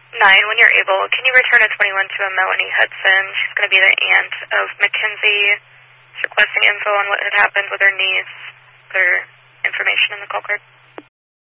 9, when you're able, can you return a 21 to a Melanie Hudson? She's going to be the aunt of Mackenzie. She's requesting info on what had happened with her niece. Their information in the call card.